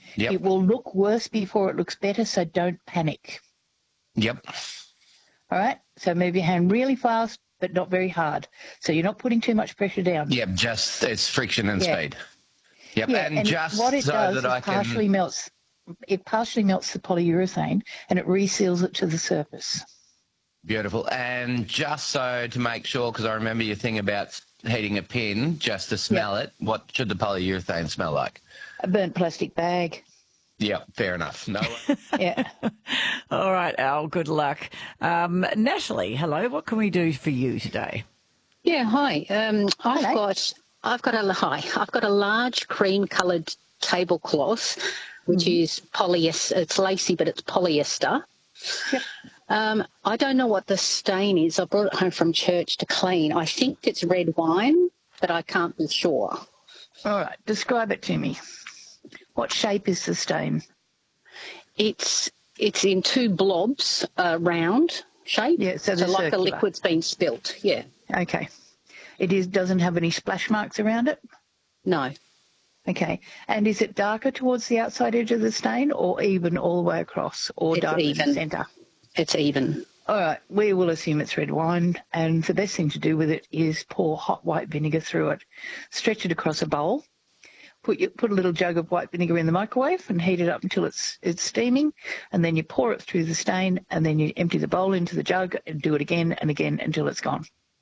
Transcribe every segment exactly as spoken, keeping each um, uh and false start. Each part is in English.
Yep. It will look worse before it looks better, so don't panic. Yep. All right? So move your hand really fast, but not very hard. So you're not putting too much pressure down. Yep, just it's friction and Yeah. speed. Yep, Yeah, and, and just what it so does that is I partially can... melts, it partially melts the polyurethane and it reseals it to the surface. Beautiful. And just so to make sure, because I remember your thing about heating a pin, just to smell Yep. it, what should the polyurethane smell like? A burnt plastic bag. Yeah, fair enough. No. Yeah. All right, Al, good luck. Um, Natalie, hello. What can we do for you today? Yeah, hi. Um, I've Hello. got I've got a hi. I've got a large cream-coloured tablecloth, which Mm-hmm. is polyester. It's lacy, but it's polyester. Yep. Um, I don't know what the stain is. I brought it home from church to clean. I think it's red wine, but I can't be sure. All right. Describe it to me. What shape is the stain? It's it's in two blobs, uh, round shape. Yeah, so so they're like the circular. liquid's been spilt. Yeah. Okay. It is doesn't have any splash marks around it? No. Okay. And is it darker towards the outside edge of the stain or even all the way across or It's darker in even. the centre? It's even. All right. We will assume it's red wine, and the best thing to do with it is pour hot white vinegar through it. Stretch it across a bowl. Put your, put a little jug of white vinegar in the microwave and heat it up until it's it's steaming, and then you pour it through the stain, and then you empty the bowl into the jug and do it again and again until it's gone.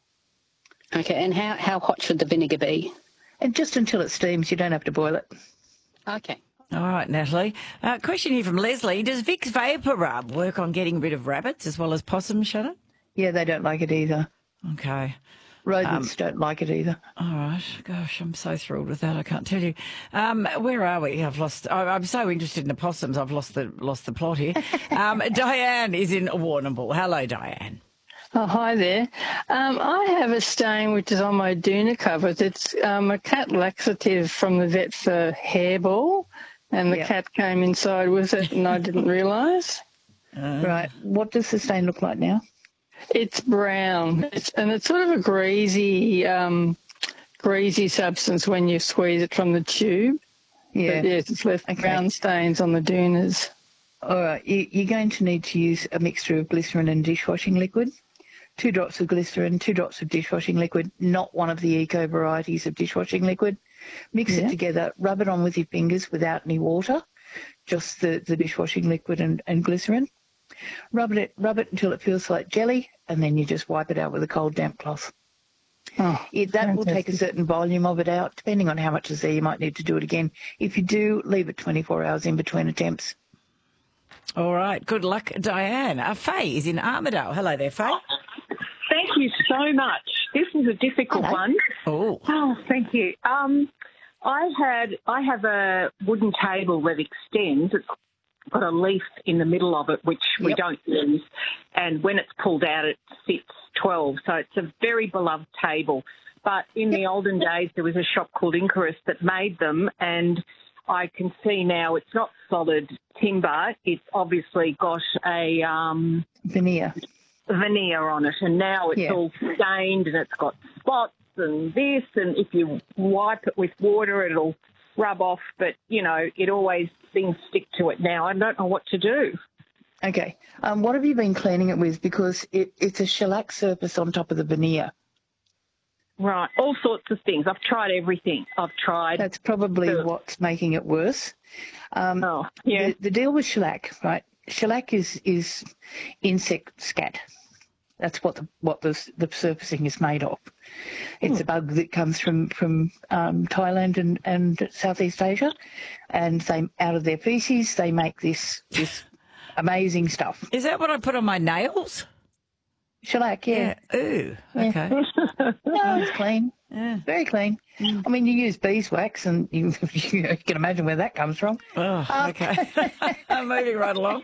Okay, and how, how hot should the vinegar be? And just until it steams, you don't have to boil it. Okay. All right, Natalie. Uh, question here from Leslie. Does Vicks Vapor Rub work on getting rid of rabbits as well as possums, Shannon? Yeah, they don't like it either. Okay. Rodents don't like it either. All right. Gosh, I'm so thrilled with that. I can't tell you. Um, where are we? I've lost. I, I'm so interested in the possums. I've lost the lost the plot here. Um, Diane is in Warrnambool. Hello, Diane. Oh, hi there. Um, I have a stain which is on my Doona covers. It's um, a cat laxative from the vet for hairball, and the Yep. cat came inside with it and I didn't realise. Right. What does the stain look like now? It's brown, it's, and it's sort of a greasy, um, greasy substance when you squeeze it from the tube. Yeah. But yes, it's left Okay. brown stains on the Doonas. All right. You, you're going to need to use a mixture of glycerin and dishwashing liquid. Two drops of glycerin, two drops of dishwashing liquid, not one of the eco varieties of dishwashing liquid. Mix Yeah. it together, rub it on with your fingers without any water, just the, the dishwashing liquid and, and glycerin. Rub it, rub it until it feels like jelly, and then you just wipe it out with a cold, damp cloth. Oh, It, that will take a fantastic. certain volume of it out. Depending on how much is there, you might need to do it again. If you do, leave it twenty-four hours in between attempts. All right. Good luck, Diane. Uh, Faye is in Armidale. Hello there, Faye. Thank you so much. This is a difficult Hello. one. Oh. Oh, thank you. Um, I had I have a wooden table that extends. It's got a leaf in the middle of it, which we Yep. don't use. And when it's pulled out, it sits twelve. So it's a very beloved table. But in the olden days, there was a shop called Incarus that made them, and I can see now it's not solid timber. It's obviously got a um, Veneer. veneer on it, and now it's Yeah. all stained and it's got spots and this, and if you wipe it with water, it'll rub off, but, you know, it always things stick to it now. I don't know what to do. Okay. Um, what have you been cleaning it with? Because it, it's a shellac surface on top of the veneer. Right, all sorts of things. I've tried everything. I've tried. That's probably the- what's making it worse. Um, Oh, yeah. the, the deal with shellac, right? Shellac is is insect scat. That's what the what the the surfacing is made of. It's a bug that comes from from um, Thailand and, and Southeast Asia, and they out of their feces they make this this amazing stuff. Is that what I put on my nails? Shellac, yeah. Yeah. Ooh. Okay. No, it's clean. Yeah. Very clean. I mean, you use beeswax, and you, you can imagine where that comes from. Oh, okay. I'm moving right along.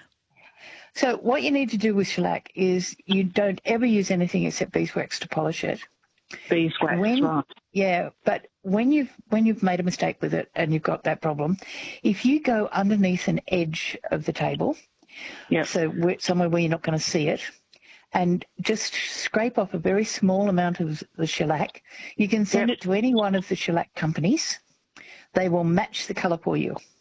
So what you need to do with shellac is you don't ever use anything except beeswax to polish it. Beeswax, When, right. yeah, but when you've when you've made a mistake with it and you've got that problem, if you go underneath an edge of the table, Yep. so where, somewhere where you're not going to see it, and just scrape off a very small amount of the shellac, you can send Yep. it to any one of the shellac companies. They will match the colour for you.